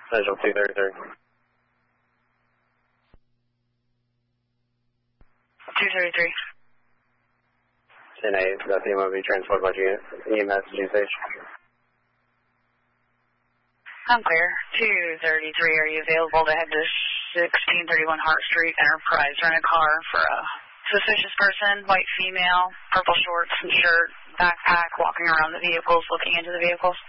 Visual 233. 233. 10-8, that team will be transported by EMS to station. I'm clear. 233, are you available to head to 1631 Hart Street, Enterprise? Rent a car for a suspicious person, white female, purple shorts and shirt, backpack, walking around the vehicles, looking into the vehicles.